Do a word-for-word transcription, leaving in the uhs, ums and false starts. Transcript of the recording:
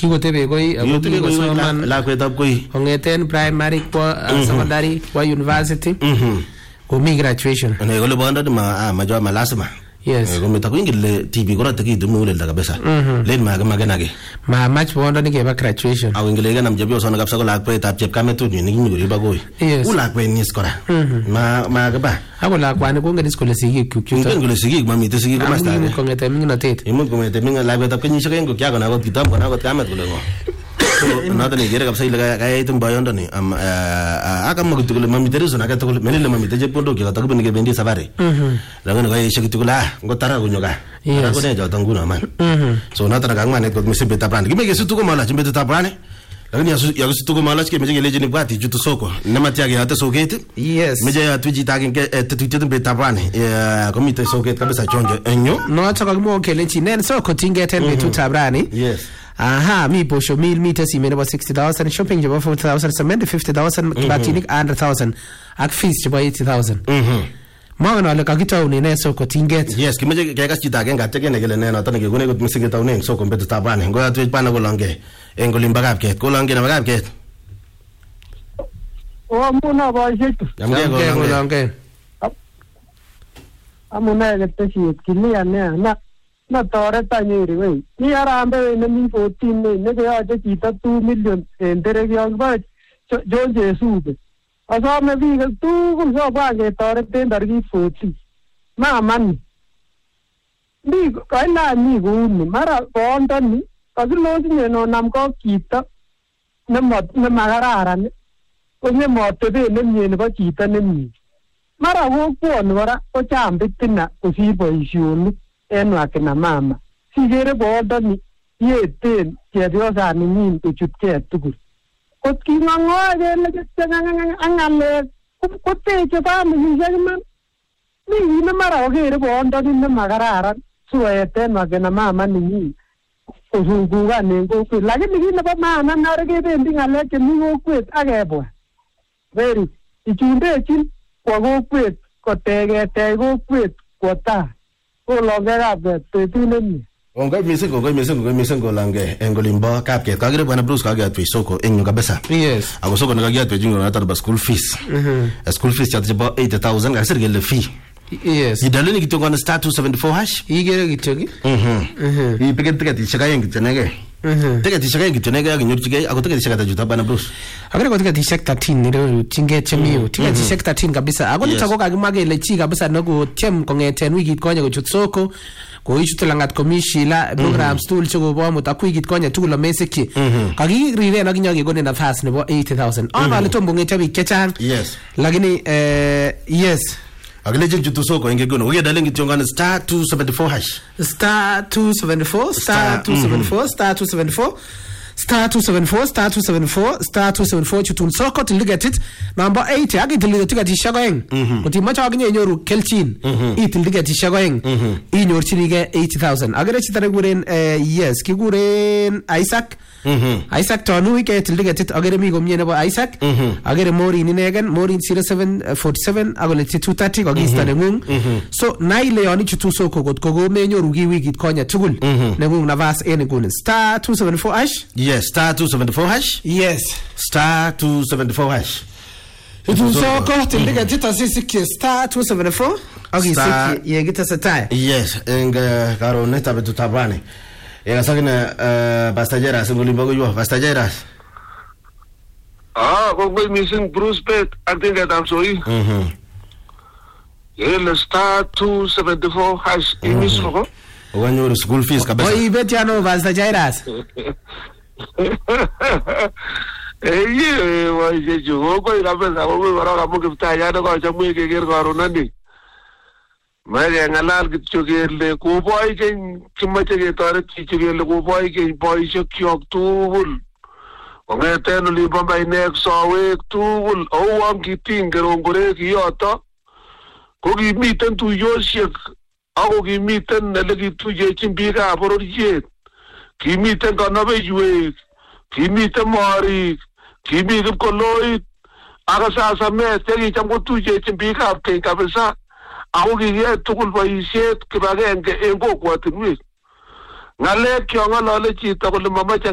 kikotebe koi ako kikosoman lakwetab koi kongeten primary kwa secondary kwa university komi graduation ne kole bonda ma ma ma lazima yes ko meta ko ingile tv ko rata ki dumu le daga besa len ma ga magana ge ma match bonda ni ke ba graduation aw ingile ga nam jabyo sona kapsa ko lakwetab chep kametu ni ngi nguri ba goy ula kwe ni skora ma ma ga ba ako lakwani ko ngani skole sigi ku ku ngani sigi ma mi te sigi ko masta ko ngete mi na tet imun ko ngete mi lakwetab kenyi shaka ngo kya ko na ko kitam ko na ko kamet ko le ngo nada ni gere kapsa ilaga kaya itung bayondo ni am aka mo kitukule mami tereso na katukule menile mami teje pondo ki katakupe ni ke bendi safari la ngono kaya shikitukula ngotara kunyoka ko ne jota nguna man so nata na kangma ne ko misibe tabrani kimege situko mala chimbe tabrani lakini ya situko mala chike meje leje ni bwati jutu soko namati yake hata soketi yes meje ya tuji tage tetuite be tabrani ya komite soketi kabisa chonje enyo no taka mo kele chinen soko tingeten be tabrani yes aha mi posho mil meters imene ba sixty thousand shopping jaba forty thousand cement fifty thousand kibatini one hundred thousand ak fees jaba eighty thousand mhm maana ale kakitauni ne soko tinget yes kimeje kaya chita genga tekene gele ne nata ne gune ko misinge taune soko mbeto tabane ngoya tu pana ko lange engolimba kapke ko lange na kapke o muna ba jitu amge ko lange amuna ke tshi kilia ne na na tore tanyeri we ni arambe we ne mi fourteen ne ne ga je kita two million endere ga ba jo jesu be asa me vi ga tu ko so ba ge tore ten dar gi forty ma man ni ko na ni go ni mara bonda ni ka lo ni no nam ko kita ne mo ne magara ne ko ne mo te be ne ni ne ba kita ne ni mara wo ko no ra ko chambe tina ko si bo isioni enu akina mama sigere bodo ni yeten keriosa ni nin kuchutke tugul kot ki mango agele ketanga angale kote che ba mi jagman ni ni mara ogere bodo ni magararan sueten akina mama ni ni osunguga nengo ku lakini ni ba mama na rege bendi ngale ke ni go kwet agebwa very ichunde chin ko go kwet ko tege te go kwet ko ta ko longera be tineni onga misengo onga misengo onga misengo lange engolimba kapke kagire bwana Bruce kage atwe soko enyo kabisa yes ako soko nagagia atwe jingo na tarba school fees mhm school fees chat ba eighty thousand gasir gele fee yes idaleni kitongo na star two seventy-four hash igere gitogi mhm mhm ipeke tiketi shaka yengi tenege mhm tiketi shaka yengi tenege aginyorchige ako tiketi shaka tajuta bwana Bruce akare ko tiketi shaka thirteen niro tinge chemiyo tiketi shaka thirteen kabisa ako nitako kagimagele chi kabisa nogo tem kongeten wiki konye kochut soko ko ichute langat komishila programs tool chego bo mutakwigit konye tugul meseki kagiriren akinyoge gone nafas nebo eighty thousand ama le tombo ngete bi kechan yes lakini eh yes agile jutu soko enge gono uge dalengi tiongana star two seventy-four hash star two seventy-four star two seventy-four star two seventy-four star two seventy-four star two seventy-four star two seventy-four chutun soko till get it number eighty agi till get it shagoeng kuti macha aginye nyoru kelchin i till get it shagoeng i nyor chirige eighty thousand agere chitare guren yes kiguren Isaac Isaac tonu ike till get it agere mi gomye nebo Isaac agere Morin inegen Morin zero seven four seven agole two thirty ko gistane ngung so naile yoni chutu soko got ko go me nyoru gi wigit konya tugul nengung na vas ene gun star two seventy-four ash yes star two seventy-four hash yes star two seventy-four hash itu soko till get it asisi star two seventy-four agi siki yegita satai yes enga karo neta betu tabane ega sakina pastajeras ngolimba ko yo pastajeras ah ko ko missing Bruce Pet atinga tamsoi mhm el star two seventy-four hash imisoko wanyo school fees kabisa oi betiano pastajeras eh wa je jo ko ira pesa ko wara ka mo kifta ya ko chamu ke ger ko ronandi mare ngalal kitchogele ko boy ke chimache ke tare chichogele ko boy ke boy shokyok tugul ongeten li bamba inek sowe tugul owam kitingero ngore kiyoto ko kimiten tuyoshek ako kimiten nele kituyechin biikab bororiet kimiten kanabeiwek kimiten morik kimi kipkoloit aka sasa met chekicham kotuyechin biikab keny kabisa ako kikiyai tugul boisiet kibagenge en kokwotinwek ngalek kyong'olole chito kole mamache